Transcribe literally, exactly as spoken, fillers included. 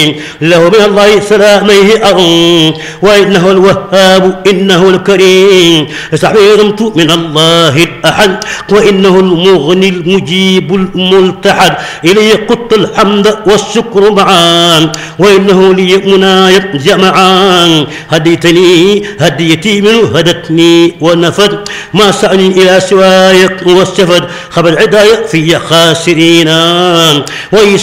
له من الله سلاميه أرم وإنه الوهاب إنه الكريم استحفظت من الله الأحد وإنه المغني المجيب الملتحد إليه قط الحمد والشكر معا وإنه لي منايا جمعا هديتني هديتي منه هدتني ونفد ما سعني إلى سواك والسفد خبر العداية في خاسرين وإيسى